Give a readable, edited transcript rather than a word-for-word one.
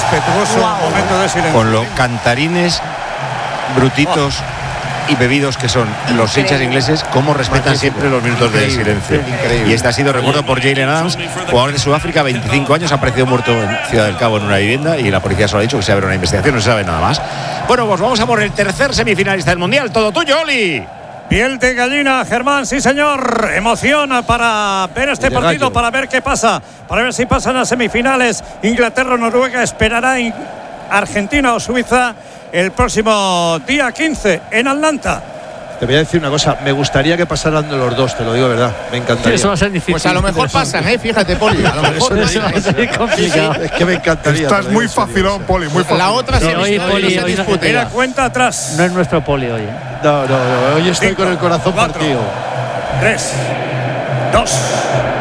respetuoso momento de silencio. Con los cantarines brutitos y bebidos que son los hinchas ingleses, cómo respetan siempre los minutos de silencio. Increíble. Y este ha sido recuerdo por Jalen Adams, jugador de Sudáfrica, 25 años, ha aparecido muerto en Ciudad del Cabo en una vivienda y la policía solo ha dicho que se abre una investigación, no se sabe nada más. Bueno, pues vamos a por el tercer semifinalista del Mundial. Todo tuyo, Oli. Piel de gallina, Germán, sí señor. Emoción para ver este partido, para ver qué pasa, para ver si pasan las semifinales. Inglaterra o Noruega, esperará Argentina o Suiza el próximo día 15 en Atlanta. Te voy a decir una cosa, me gustaría que pasaran de los dos, te lo digo de verdad, me encantaría. Eso va a ser difícil. Pues a lo mejor pasan, fíjate, Poli. A lo mejor Eso va a ser complicado. Es que me encantaría. Estás muy facilón, Poli, muy facilón. La otra se Hoy, Poli, hoy disputa. Mira, cuenta atrás. no es nuestro Poli hoy. No, hoy estoy 5, con el corazón 4, partido. 3, 2,